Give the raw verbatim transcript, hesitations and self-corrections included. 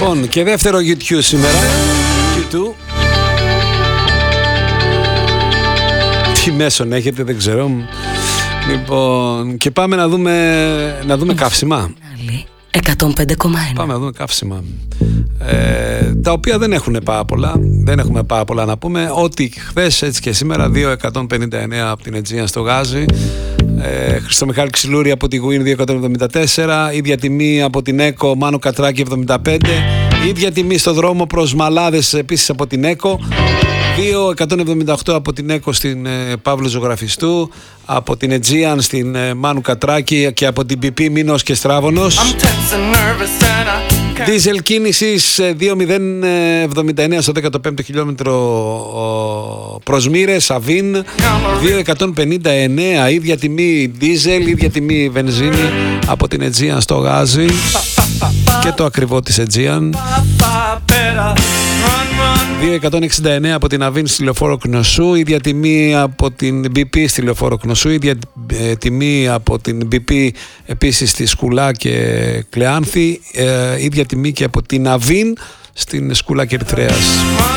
Λοιπόν, και δεύτερο YouTube σήμερα. YouTube. Τι μέσον έχετε, δεν ξέρω. Λοιπόν, και πάμε να δούμε, να δούμε καύσιμα. εκατόν πέντε κόμμα ένα. Πάμε να δούμε καύσιμα. Ε, τα οποία δεν έχουν πάρα πολλά. Δεν έχουμε πάρα πολλά να πούμε. Ότι χθες έτσι και σήμερα δύο εκατόν πενήντα εννέα από την Aegean στο Γάζι. Ε, Χριστομιχάλη Ξυλούρη από τη Win δύο εκατόν εβδομήντα τέσσερα. Ίδια τιμή από την ΕΚΟ Μάνο Κατράκη εβδομήντα πέντε. Ίδια τιμή στο δρόμο προς Μαλάδες επίσης από την ΕΚΟ. δύο εκατόν εβδομήντα οκτώ από την ΕΚΟ στην ε, Παύλου Ζωγραφιστού, από την Aegean στην ε, Μάνου Κατράκη και από την μπι πι Μήνος και Στράβωνος. Δίζελ κίνησης δύο μηδέν εβδομήντα εννέα στο δέκατο πέμπτο χιλιόμετρο προς Μύρες, Αβίν. Δύο εκατόν πενήντα εννέα, ίδια τιμή δίζελ, ίδια τιμή βενζίνη από την Aegean στο Γάζι και το ακριβό της Aegean. Δύο εκατόν εξήντα εννέα από την Αβίν στη Λεωφόρο Κνωσού, ίδια τιμή από την μπι πι στη Λεωφόρο Κνωσού, ίδια ε, τιμή από την μπι πι επίσης στη Σκουλά και Κλεάνθη, ε, ίδια τιμή και από την Αβίν στην Σκουλά και Ερυθρέας.